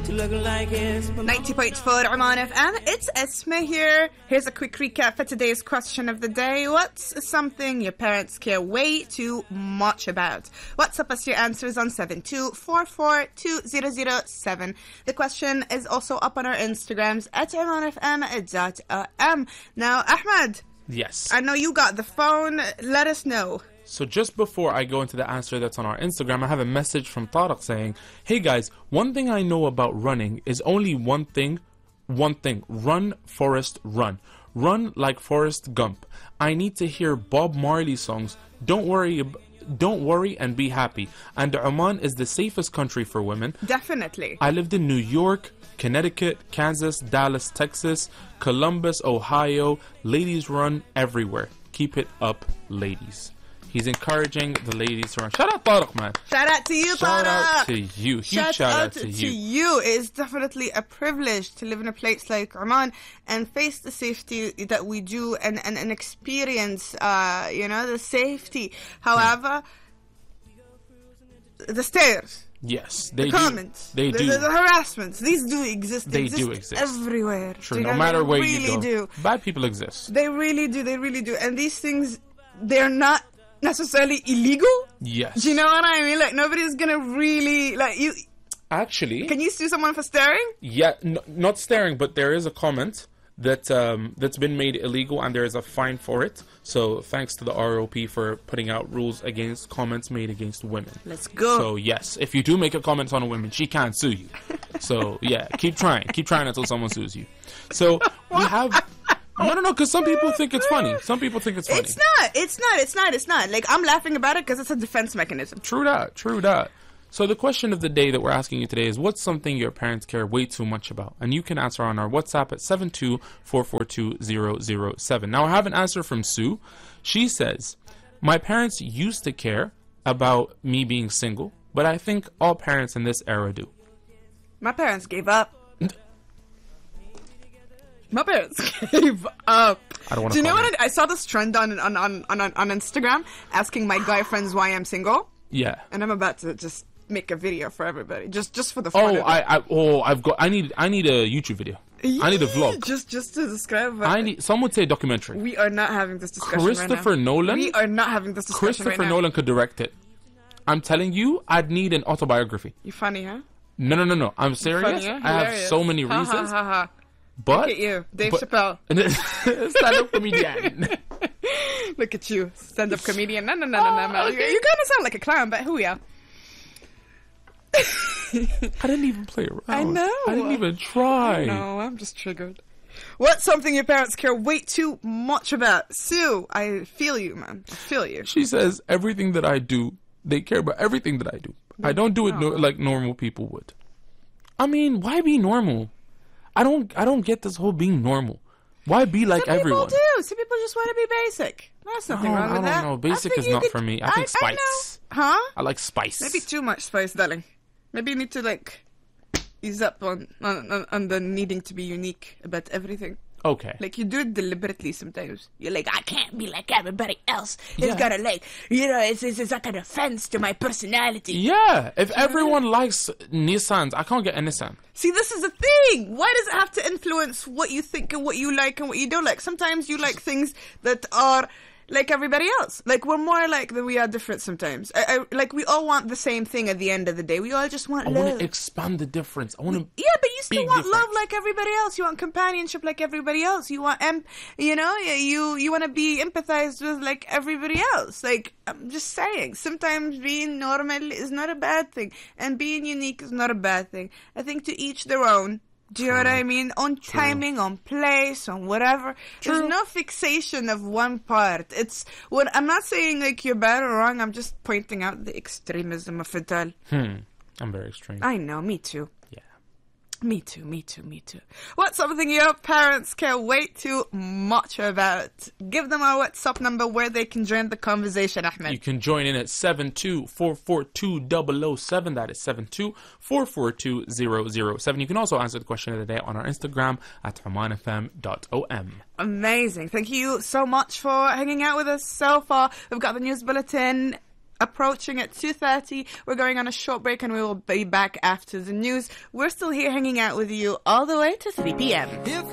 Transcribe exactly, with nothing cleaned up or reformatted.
ninety point four Oman F M, it's Esma here. Here's a quick recap for today's question of the day. What's something your parents care way too much about? WhatsApp us your answers on seven two four four two zero zero seven. The question is also up on our Instagrams at oman f m dot o m. Now, Ahmed. Yes. I know you got the phone. Let us know. So just before I go into the answer that's on our Instagram, I have a message from Tariq saying, hey guys, one thing I know about running is only one thing, one thing. Run, Forrest, run. Run like Forrest Gump. I need to hear Bob Marley songs. Don't worry, don't worry and be happy. And Oman is the safest country for women. Definitely. I lived in New York, Connecticut, Kansas, Dallas, Texas, Columbus, Ohio. Ladies run everywhere. Keep it up, ladies. He's encouraging the ladies to run. Shout out Tariq, man. Shout out to you, Shout Tariq. out to you. Huge shout, shout out, out to, to you. you. It's definitely a privilege to live in a place like Oman and face the safety that we do and, and, and experience, uh, you know, the safety. However, the stairs. Yes, they the do. comments, They the, do. The, the harassments, these do exist. They exist do exist everywhere. True, you no know, matter where really you go, do. bad people exist. They really do. They really do. And these things, they're not necessarily illegal. Yes. Do you know what I mean? Like nobody's gonna really like you. Actually, can you sue someone for staring? Yeah, n- not staring, but there is a comment that um, that's been made illegal, and there is a fine for it. So thanks to the R O P for putting out rules against comments made against women. Let's go. So yes, if you do make a comment on a woman, she can't sue you. So yeah, keep trying, keep trying until someone sues you. So we have. No, no, no, because some people think it's funny. Some people think it's funny. It's not. It's not. It's not. It's not. Like, I'm laughing about it because it's a defense mechanism. True that. True that. So the question of the day that we're asking you today is, what's something your parents care way too much about? And you can answer on our WhatsApp at seven two four four two zero zero seven. Now, I have an answer from Sue. She says, my parents used to care about me being single, but I think all parents in this era do. My parents gave up. My parents gave up. I don't want to. Do you know comment. what? I, I saw this trend on on, on on on Instagram asking my guy friends why I'm single. Yeah. And I'm about to just make a video for everybody, just just for the fun. Oh, of I, it. I oh I've got I need I need a YouTube video. Yeah, I need a vlog. Just just to describe. I need. Some would say documentary. We are not having this discussion Christopher right now. Nolan. We are not having this discussion Christopher right now. Nolan could direct it. I'm telling you, I'd need an autobiography. You funny, huh? No, no, no, no. I'm serious. Funny, huh? I have Hilarious. so many Ha, reasons. ha, ha, ha. But look at you, Dave but, Chappelle. Stand-up comedian. Look at you, stand-up comedian. No, no, no, no, no. Oh, You, okay. you kind of sound like a clown, but who are you? I didn't even play around. I know. I didn't even try. No, I'm just triggered. What's something your parents care way too much about? Sue, I feel you, man. I feel you. She says everything that I do, they care about everything that I do. I don't do it no, like normal people would. I mean, why be normal? I don't. I don't get this whole being normal. Why be like Some everyone? people do. Some people just want to be basic. There's nothing No, wrong I with don't that. know. Basic I think is you not could- for me. I think I spice. know. Huh? I like spice. Maybe too much spice, darling. Maybe you need to like ease up on on, on, on the needing to be unique about everything. Okay. Like you do it deliberately sometimes. You're like, I can't be like everybody else. It's Yeah. gotta like, you know, it's, it's, it's like an offense to my personality. Yeah. If everyone likes Nissans, I can't get a Nissan. See, this is the thing. Why does it have to influence what you think and what you like and what you don't like? Sometimes you like things that are like everybody else. Like, we're more like that we are different sometimes. I, I, like, we all want the same thing at the end of the day. We all just want I love. want to expand the difference. I want to. Yeah, but you still big want difference. love like everybody else. You want companionship like everybody else. You want, em- you know, you you want to be empathized with like everybody else. Like, I'm just saying, sometimes being normal is not a bad thing, and being unique is not a bad thing. I think to each their own. Do you know what I mean? On timing, on place, on whatever. True. There's no fixation of one part. It's what I'm not saying like you're bad or wrong. I'm just pointing out the extremism of it all. Hmm. I'm very extreme. I know, me too. Yeah. Me too, me too, me too. What's something your parents care way too much about? Give them our WhatsApp number where they can join the conversation, Ahmed. You can join in at seven two four four two zero zero seven. That is seven two four four two zero zero seven. You can also answer the question of the day on our Instagram at oman f m dot o m. Amazing. Thank you so much for hanging out with us so far. We've got the news bulletin approaching at two thirty. We're going on a short break and we will be back after the news. We're still here hanging out with you all the way to three p.m.